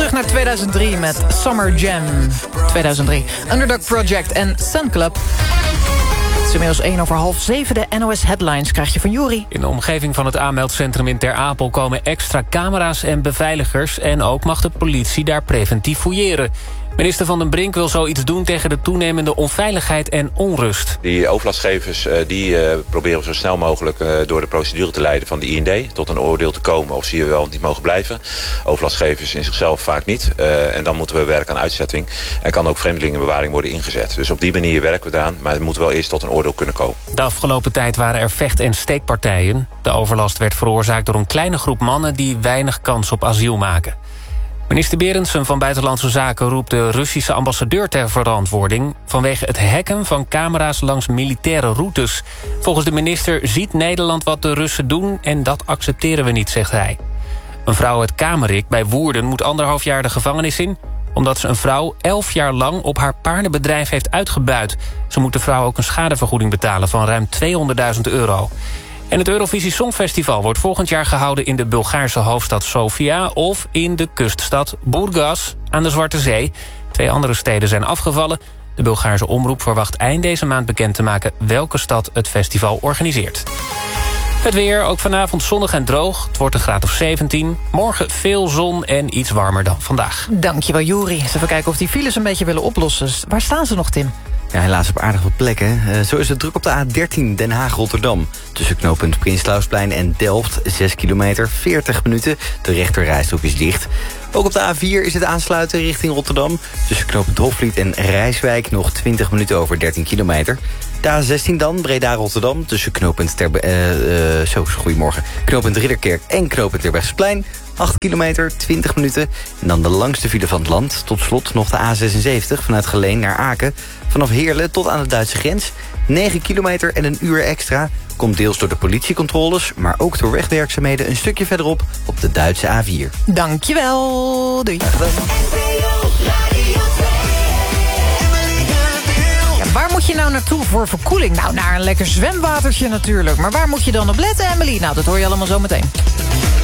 terug naar 2003 met Summer Jam. 2003. Underdog Project en Sun Club. Het is inmiddels 6:01. De NOS Headlines krijg je van Juri. In de omgeving van het aanmeldcentrum in Ter Apel komen extra camera's en beveiligers. En ook mag de politie daar preventief fouilleren. Minister Van den Brink wil zoiets doen tegen de toenemende onveiligheid en onrust. Die overlastgevers die proberen we zo snel mogelijk door de procedure te leiden van de IND... tot een oordeel te komen of ze hier wel niet mogen blijven. Overlastgevers in zichzelf vaak niet. En dan moeten we werken aan uitzetting. En kan ook vreemdelingenbewaring worden ingezet. Dus op die manier werken we eraan, maar het moet wel eerst tot een oordeel kunnen komen. De afgelopen tijd waren er vecht- en steekpartijen. De overlast werd veroorzaakt door een kleine groep mannen die weinig kans op asiel maken. Minister Berendsen van Buitenlandse Zaken roept de Russische ambassadeur ter verantwoording vanwege het hacken van camera's langs militaire routes. Volgens de minister ziet Nederland wat de Russen doen en dat accepteren we niet, zegt hij. Een vrouw uit Kamerik bij Woerden moet 1,5 jaar de gevangenis in, omdat ze een vrouw 11 jaar lang op haar paardenbedrijf heeft uitgebuit. Ze moet de vrouw ook een schadevergoeding betalen van ruim €200.000. En het Eurovisie Songfestival wordt volgend jaar gehouden in de Bulgaarse hoofdstad Sofia of in de kuststad Burgas aan de Zwarte Zee. 2 andere steden zijn afgevallen. De Bulgaarse omroep verwacht eind deze maand bekend te maken welke stad het festival organiseert. Het weer, ook vanavond zonnig en droog. Het wordt een graad of 17. Morgen veel zon en iets warmer dan vandaag. Dankjewel, Juri. Eens even kijken of die files een beetje willen oplossen. Waar staan ze nog, Tim? Ja, helaas op aardig wat plekken. Zo is het druk op de A13 Den Haag-Rotterdam. Tussen knooppunt Prinslausplein en Delft, 6 kilometer, 40 minuten. De rechterrijstrook is dicht. Ook op de A4 is het aansluiten richting Rotterdam. Tussen knooppunt Hofvliet en Rijswijk nog 20 minuten over 13 kilometer. De A16 dan, Breda-Rotterdam. Tussen knooppunt knooppunt Ridderkerk en knooppunt Terbrechtseplein. 8 kilometer, 20 minuten. En dan de langste file van het land. Tot slot nog de A76 vanuit Geleen naar Aken. Vanaf Heerlen tot aan de Duitse grens. 9 kilometer en een uur extra. Komt deels door de politiecontroles, maar ook door wegwerkzaamheden een stukje verderop op de Duitse A4. Dankjewel. Doei. Ja, waar moet je nou naartoe voor verkoeling? Nou, naar een lekker zwemwatertje natuurlijk. Maar waar moet je dan op letten, Emily? Nou, dat hoor je allemaal zo meteen.